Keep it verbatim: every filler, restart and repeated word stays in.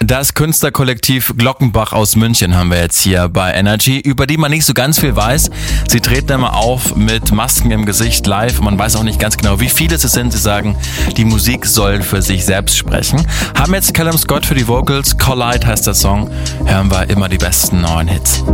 Das Künstlerkollektiv Glockenbach aus München haben wir jetzt hier bei Energy, über die man nicht so ganz viel weiß. Sie treten immer auf mit Masken im Gesicht live. Man weiß auch nicht ganz genau, wie viele es sind. Sie sagen, die Musik soll für sich selbst sprechen. Haben jetzt Callum Scott für die Vocals. Collide heißt der Song. Hören wir immer die besten neuen Hits.